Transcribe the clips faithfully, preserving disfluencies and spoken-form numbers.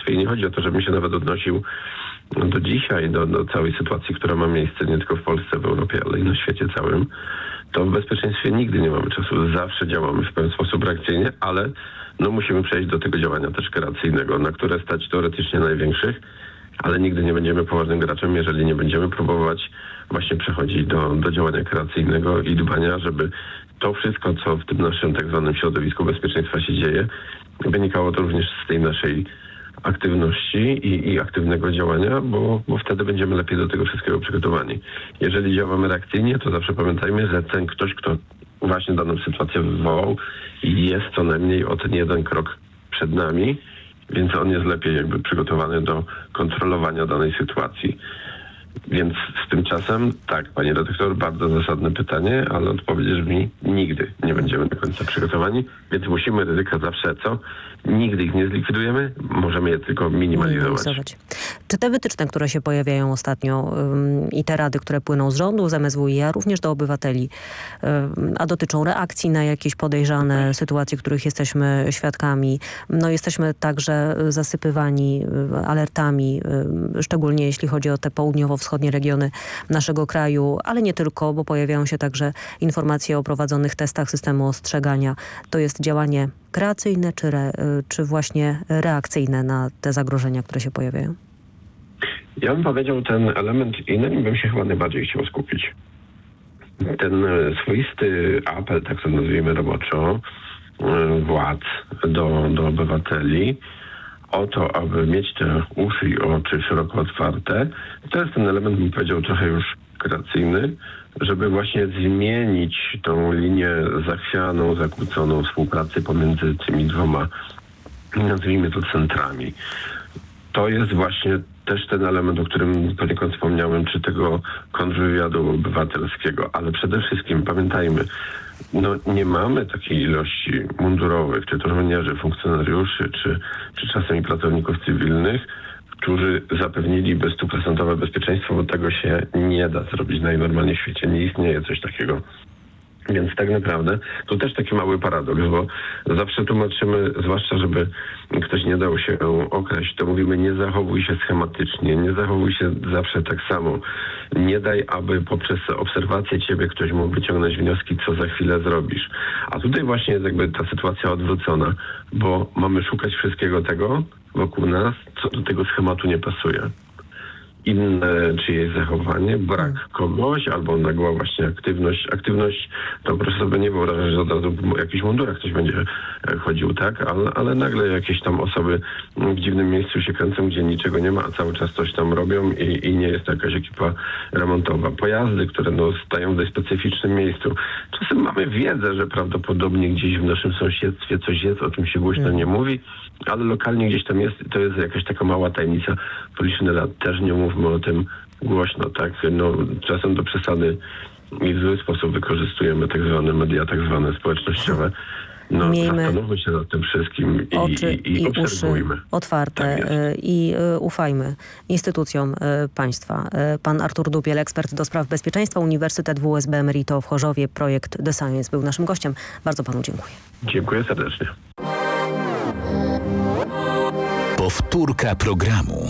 bezpieczeństwie i nie chodzi o to, żebym się nawet odnosił do dzisiaj, do, do całej sytuacji, która ma miejsce nie tylko w Polsce, w Europie, ale i na świecie całym, to w bezpieczeństwie nigdy nie mamy czasu. Zawsze działamy w pewien sposób reakcyjnie, ale no musimy przejść do tego działania też kreacyjnego, na które stać teoretycznie największych, ale nigdy nie będziemy poważnym graczem, jeżeli nie będziemy próbować właśnie przechodzić do, do działania kreacyjnego i dbania, żeby to wszystko, co w tym naszym tak zwanym środowisku bezpieczeństwa się dzieje, wynikało to również z tej naszej aktywności i, i aktywnego działania, bo, bo wtedy będziemy lepiej do tego wszystkiego przygotowani. Jeżeli działamy reakcyjnie, to zawsze pamiętajmy, że ten ktoś, kto właśnie daną sytuację wywołał, jest co najmniej o ten jeden krok przed nami, więc on jest lepiej jakby przygotowany do kontrolowania danej sytuacji. Więc z tym czasem, tak, panie redaktor, bardzo zasadne pytanie, ale odpowiedź brzmi, nigdy nie będziemy do końca przygotowani, więc musimy ryzyka zawsze, co? Nigdy ich nie zlikwidujemy, możemy je tylko minimalizować. minimalizować. Czy te wytyczne, które się pojawiają ostatnio ym, i te rady, które płyną z rządu, z M S W i A, również do obywateli, ym, a dotyczą reakcji na jakieś podejrzane okay. sytuacje, których jesteśmy świadkami. No jesteśmy także zasypywani y, alertami, y, szczególnie jeśli chodzi o te południowo-wschodnie regiony naszego kraju, ale nie tylko, bo pojawiają się także informacje o prowadzonych testach systemu ostrzegania. To jest działanie kreacyjne czy, re, czy właśnie reakcyjne na te zagrożenia, które się pojawiają? Ja bym powiedział ten element i na nim bym się chyba najbardziej chciał skupić. Ten swoisty apel, tak to nazwijmy roboczo, władz do, do obywateli o to, aby mieć te uszy i oczy szeroko otwarte, to jest ten element, bym powiedział, trochę już kreacyjny, żeby właśnie zmienić tą linię zachwianą, zakłóconą współpracy pomiędzy tymi dwoma, nazwijmy to, centrami. To jest właśnie też ten element, o którym poniekąd wspomniałem, czy tego kontrwywiadu obywatelskiego, ale przede wszystkim pamiętajmy, no nie mamy takiej ilości mundurowych, czy to żołnierzy, funkcjonariuszy, czy, czy czasem i pracowników cywilnych, którzy zapewniliby stuprocentowe bezpieczeństwo, bo tego się nie da zrobić najnormalniej w świecie. Nie istnieje coś takiego. Więc tak naprawdę to też taki mały paradoks, bo zawsze tłumaczymy, zwłaszcza żeby ktoś nie dał się okraść, to mówimy, nie zachowuj się schematycznie, nie zachowuj się zawsze tak samo. Nie daj, aby poprzez obserwację ciebie ktoś mógł wyciągnąć wnioski, co za chwilę zrobisz. A tutaj właśnie jest jakby ta sytuacja odwrócona, bo mamy szukać wszystkiego tego wokół nas, co do tego schematu nie pasuje. Inne czyjeś zachowanie, brak kogoś albo nagła właśnie aktywność. Aktywność to proszę sobie nie wyobrażać, że od razu w jakichś mundurach ktoś będzie chodził, tak? Ale, ale nagle jakieś tam osoby w dziwnym miejscu się kręcą, gdzie niczego nie ma, a cały czas coś tam robią i, i nie jest to jakaś ekipa remontowa. Pojazdy, które no, stają w dość specyficznym miejscu. Czasem mamy wiedzę, że prawdopodobnie gdzieś w naszym sąsiedztwie coś jest, o czym się głośno nie mówi, ale lokalnie gdzieś tam jest, to jest jakaś taka mała tajemnica. Po liczny lat też nie mówmy o tym głośno, tak? No, czasem do przesady i w zły sposób wykorzystujemy tak zwane media, tak zwane społecznościowe. No, Miejmy zastanówmy się nad tym wszystkim i, oczy i, i, i obserwujmy. uszy otwarte Tak i ufajmy instytucjom państwa. Pan Artur Dubiel, ekspert do spraw bezpieczeństwa, Uniwersytet W S B Emerito w Chorzowie, projekt The Science był naszym gościem. Bardzo panu dziękuję. Dziękuję serdecznie. Powtórka programu.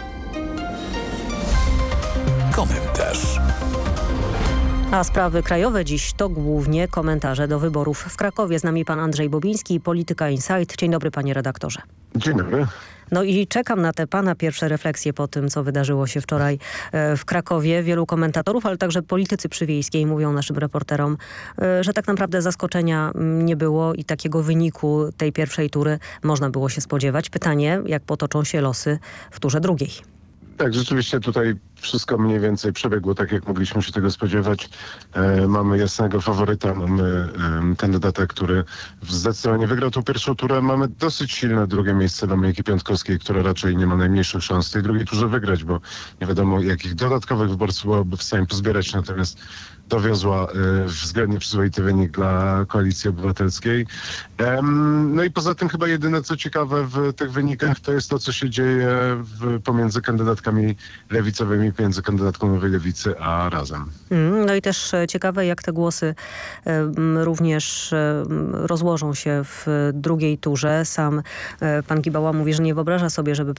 Komentarz. A sprawy krajowe dziś to głównie komentarze do wyborów w Krakowie. Z nami pan Andrzej Bobiński, Polityka Insight. Dzień dobry, panie redaktorze. Dzień dobry. No i czekam na te pana pierwsze refleksje po tym, co wydarzyło się wczoraj w Krakowie. Wielu komentatorów, ale także politycy przywiejskiej mówią naszym reporterom, że tak naprawdę zaskoczenia nie było i takiego wyniku tej pierwszej tury można było się spodziewać. Pytanie, jak potoczą się losy w turze drugiej. Tak, rzeczywiście tutaj wszystko mniej więcej przebiegło tak, jak mogliśmy się tego spodziewać. E, mamy jasnego faworyta, mamy e, kandydata, który zdecydowanie wygrał tą pierwszą turę. Mamy dosyć silne drugie miejsce Dominiki Piątkowskiej, która raczej nie ma najmniejszych szans w tej drugiej turze wygrać, bo nie wiadomo, jakich dodatkowych wyborców byłaby w stanie pozbierać, natomiast dowiozła y, względnie przyzwoity wynik dla Koalicji Obywatelskiej. Um, no i poza tym chyba jedyne, co ciekawe w tych wynikach, to jest to, co się dzieje w, pomiędzy kandydatkami lewicowymi, między kandydatką Nowej Lewicy a Razem. Mm, no i też ciekawe, jak te głosy y, również y, rozłożą się w drugiej turze. Sam y, pan Gibała mówi, że nie wyobraża sobie, żeby